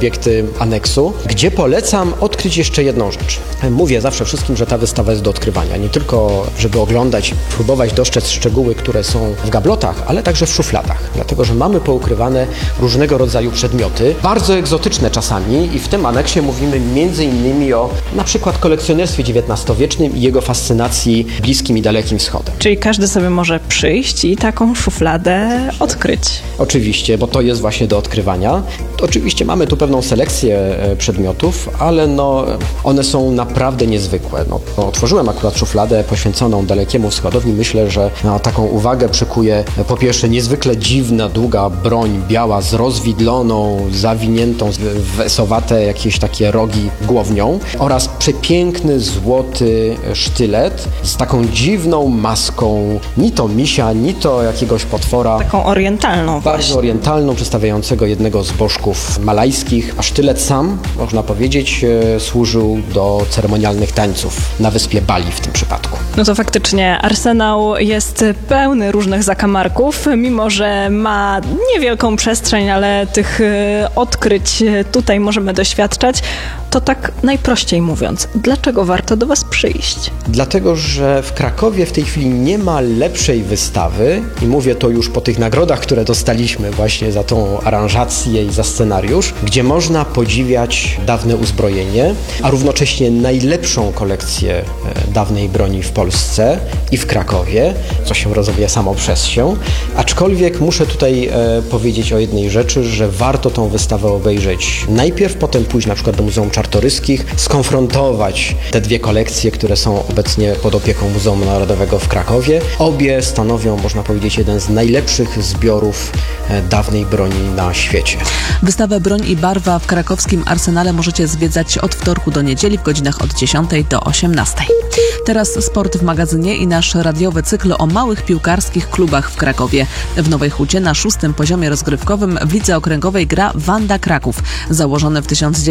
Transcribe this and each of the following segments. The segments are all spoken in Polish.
obiekty aneksu, gdzie polecam odkryć jeszcze jedną rzecz. Mówię zawsze wszystkim, że ta wystawa jest do odkrywania. Nie tylko, żeby oglądać, próbować dostrzec szczegóły, które są w gablotach, ale także w szufladach. Dlatego, że mamy poukrywane różnego rodzaju przedmioty, bardzo egzotyczne czasami i w tym aneksie mówimy m.in. o na przykład kolekcjonerstwie XIX-wiecznym i jego fascynacji Bliskim i Dalekim Wschodem. Czyli każdy sobie może przyjść i taką szufladę odkryć. Oczywiście, bo to jest właśnie do odkrywania. Oczywiście mamy tu pewną selekcję przedmiotów, ale one są naprawdę niezwykłe. Otworzyłem akurat szufladę poświęconą Dalekiemu Wschodowi. Myślę, że taką uwagę przykuje po pierwsze niezwykle dziwna, długa broń biała z rozwidloną, zawiniętą w esowate jakieś takie rogi głownią oraz przepiękny złoty sztylet z taką dziwną maską, ni to misia, ni to jakiegoś potwora. Taką orientalną właśnie. Bardzo orientalną, przedstawiającego jednego z bożków malajskich, a sztylet sam, można powiedzieć, służył do ceremonialnych tańców na wyspie Bali w tym przypadku. No to faktycznie arsenał jest pełny różnych zakamarków, mimo że ma niewielką przestrzeń, ale tych odkryć tutaj możemy doświadczać. To tak najprościej mówiąc, dlaczego warto do Was przyjść? Dlatego, że w Krakowie w tej chwili nie ma lepszej wystawy i mówię to już po tych nagrodach, które dostaliśmy właśnie za tą aranżację i za scenariusz, gdzie można podziwiać dawne uzbrojenie, a równocześnie najlepszą kolekcję dawnej broni w Polsce i w Krakowie, co się rozumie samo przez się. Aczkolwiek muszę tutaj powiedzieć o jednej rzeczy, że warto tą wystawę obejrzeć najpierw, potem pójść na przykład do Muzeum Czartoryskich, skonfrontować te dwie kolekcje, które są obecnie pod opieką Muzeum Narodowego w Krakowie. Obie stanowią, można powiedzieć, jeden z najlepszych zbiorów dawnej broni na świecie. Wystawę Broń i Barwa w krakowskim Arsenale możecie zwiedzać od wtorku do niedzieli w godzinach od 10 do 18. Teraz sport w magazynie i nasz radiowy cykl o małych piłkarskich klubach w Krakowie. W Nowej Hucie na 6. poziomie rozgrywkowym w lidze okręgowej gra Wanda Kraków. Założony w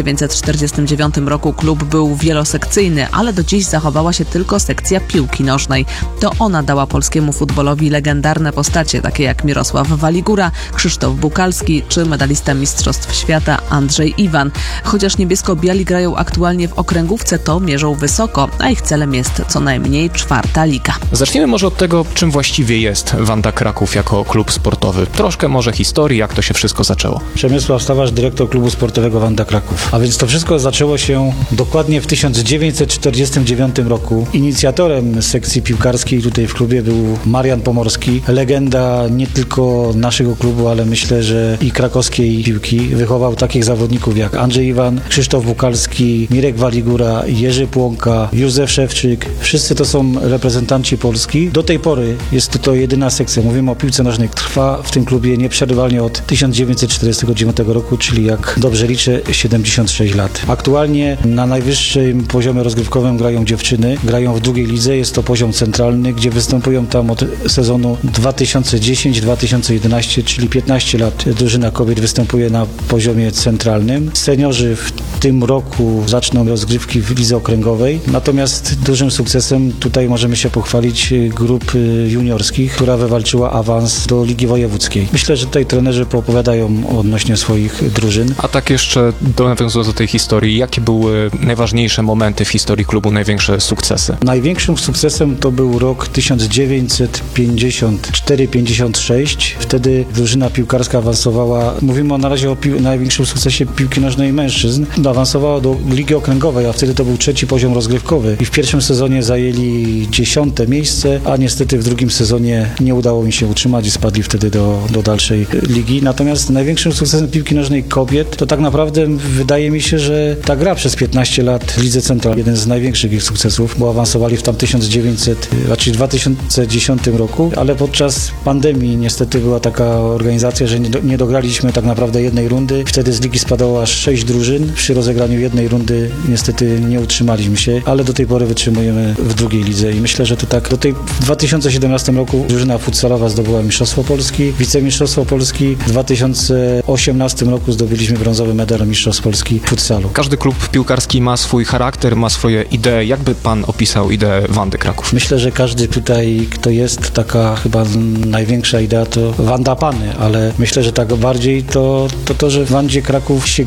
1949 roku klub był wielosekcyjny, ale do dziś zachowała się tylko sekcja piłki nożnej. To ona dała polskiemu futbolowi legendarne postacie, takie jak Mirosław Waligura, Krzysztof Bukalski czy medalista Mistrzostw Świata Andrzej Iwan. Chociaż niebiesko-biali grają aktualnie w okręgówce, to mierzą wysoko, a ich celem jest co najmniej 4. liga. Zacznijmy może od tego, czym właściwie jest Wanda Kraków jako klub sportowy. Troszkę może historii, jak to się wszystko zaczęło. Przemysław Stawarz, dyrektor klubu sportowego Wanda Kraków. A więc to wszystko zaczęło się dokładnie w 1949 roku. Inicjatorem sekcji piłkarskiej tutaj w klubie był Marian Pomorski, legenda nie tylko naszego klubu, ale myślę, że i krakowskiej piłki. Wychował takich zawodników jak Andrzej Iwan, Krzysztof Bukalski, Mirek Waligura, Jerzy Płonka, Józef Szewczyk. Wszyscy to są reprezentanci Polski. Do tej pory jest to jedyna sekcja. Mówimy o piłce nożnej. Trwa w tym klubie nieprzerwalnie od 1949 roku, czyli jak dobrze liczę 76 lat. Aktualnie na najwyższym poziomie rozgrywkowym grają dziewczyny, grają w drugiej lidze. Jest to poziom centralny, gdzie występują tam od sezonu 2010-2011, czyli 15 lat drużyna kobiet występuje na poziomie centralnym. Seniorzy w tym roku zaczną rozgrywki w lidze okręgowej, natomiast dużym sukcesem tutaj możemy się pochwalić grup juniorskich, która wywalczyła awans do Ligi Wojewódzkiej. Myślę, że tutaj trenerzy poopowiadają odnośnie swoich drużyn. A tak jeszcze nawiązując do tej historii, jakie były najważniejsze momenty w historii klubu, największe sukcesy? Największym sukcesem to był rok 1954-56. Wtedy drużyna piłkarska awansowała, mówimy na razie o największym sukcesie piłki nożnej mężczyzn, awansowała do Ligi Okręgowej, a wtedy to był 3. poziom rozgrywkowy i w pierwszym sezonie zajęli 10. miejsce, a niestety w drugim sezonie nie udało mi się utrzymać i spadli wtedy do dalszej ligi. Natomiast największym sukcesem piłki nożnej kobiet to tak naprawdę wydaje mi się, że ta gra przez 15 lat w Lidze Centralnej, jeden z największych ich sukcesów, bo awansowali w tam 2010 roku, ale podczas pandemii niestety była taka organizacja, że nie dograliśmy tak naprawdę jednej rundy. Wtedy z ligi spadało aż 6 drużyn. Przy rozegraniu jednej rundy niestety nie utrzymaliśmy się, ale do tej pory wytrzymujemy w drugiej lidze i myślę, że to tak. W 2017 roku drużyna futsalowa zdobyła Mistrzostwo Polski, wicemistrzostwo Polski. W 2018 roku zdobyliśmy brązowy medal Mistrzostw Polski w futsalu. Każdy klub piłkarski ma swój charakter, ma swoje idee. Jakby pan opisał ideę Wandy Kraków? Myślę, że każdy tutaj, kto jest, taka chyba największa idea to Wanda Pany, ale myślę, że tak bardziej to, że w Wandzie Kraków się